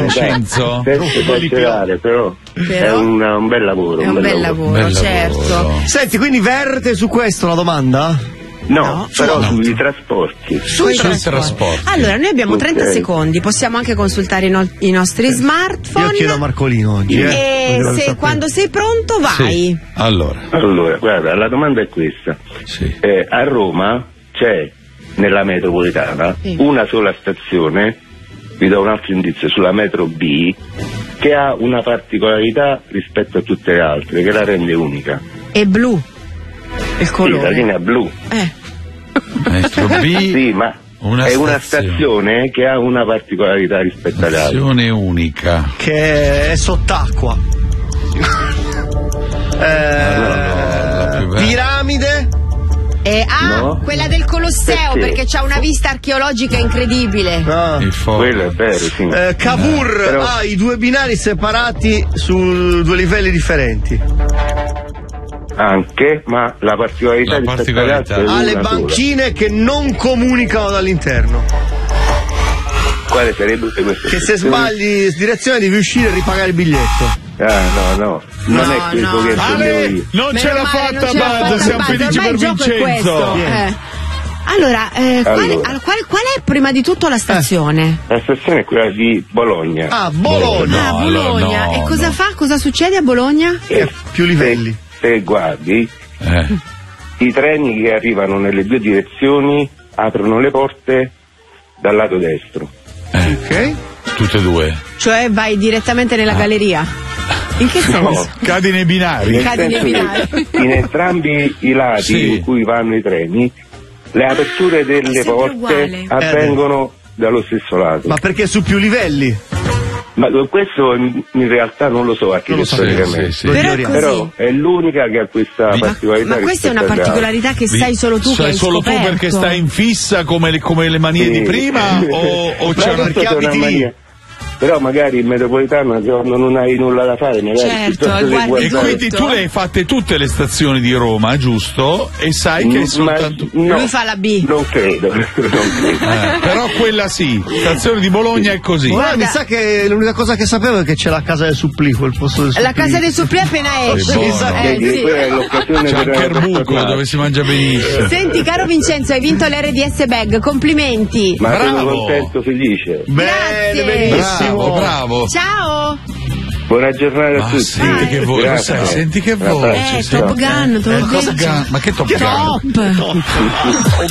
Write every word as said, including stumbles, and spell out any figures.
Vincenzo? Senza esagerare, però, però è un, un bel lavoro. È un, un bel, bel lavoro, lavoro, certo. Lavoro. Senti, quindi verte su questo la domanda? No, no, però no. sui trasporti. Sui trasporti. trasporti. Allora, noi abbiamo trenta okay. secondi, possiamo anche consultare i, no- i nostri smartphone. Io chiedo a Marcolino oggi. Eh. E se, quando sei pronto, vai. Sì. Allora. allora, guarda, la domanda è questa. Sì. Eh, a Roma c'è, nella metropolitana, sì. una sola stazione, vi do un altro indizio, sulla metro B, che ha una particolarità rispetto a tutte le altre, che la rende unica. È blu. Il colore. Sì, la linea blu. Eh. Metro B. Sì, ma una è stazione. una stazione che ha una particolarità rispetto alle altre. Stazione unica. Che è sott'acqua. eh, no, no, piramide. Eh, ah, no? Quella del Colosseo, perché, perché c'ha una vista archeologica incredibile. Ah. Quello è vero, sì. Eh, Cavour Però... ha i due binari separati su due livelli differenti. Anche, ma la particolarità, la particolarità. ha le banchine sola. Che non comunicano dall'interno. Quale sarebbe questa? Che se sbagli direzione devi uscire e ripagare il biglietto. Ah, no, no, non no, è questo no. che intendevo io. Non Meno ce l'ha male, fatta, Bad, siamo felici per Vincenzo. Eh. Allora, eh, allora. Qual, qual, qual è prima di tutto la stazione? La stazione è quella di Bologna. Ah, Bologna. Ah, Bologna. No, e cosa no. fa? Cosa succede a Bologna? Eh, più livelli. Se guardi, eh. i treni che arrivano nelle due direzioni aprono le porte dal lato destro. Eh. Ok. Tutte e due. Cioè vai direttamente nella ah. galleria? In che senso? No. Cadi nei binari. Cadi nei binari. In entrambi i lati sì. in cui vanno i treni, le aperture delle porte uguale. avvengono eh. dallo stesso lato. Ma perché su più livelli? Ma questo in realtà non lo so architettonicamente, sì, sì, sì. Però, è però è l'unica che ha questa ma, particolarità. Ma questa è una particolarità che sai solo tu, sai che hai solo scoperto. tu perché stai in fissa come le, come le manie sì. di prima o, o c'è una chiave lì? Però magari in metropolitana quando non hai nulla da fare magari certo, e quindi tu le hai fatte tutte le stazioni di Roma, giusto? E sai che è soltanto no, lui fa la B. Non credo, non credo. Eh, però quella sì, stazione di Bologna è così. Guarda, mi sa che l'unica cosa che sapevo è che c'è la casa del supplì, quel posto del supplì. La casa del supplì appena esce. Mi sa che eh, sì. è l'occasione c'è per anche il buco dove si mangia benissimo. Senti, caro Vincenzo, hai vinto l'R D S Bag, complimenti. Ma bravo. sono contento, felice. Bene, benissimo. Bravo, bravo. Ciao. Buona giornata a Ma tutti. senti che voce, senti che voce. Eh, Top Gun, te l'ho detto. Ma che Top Gun? Top.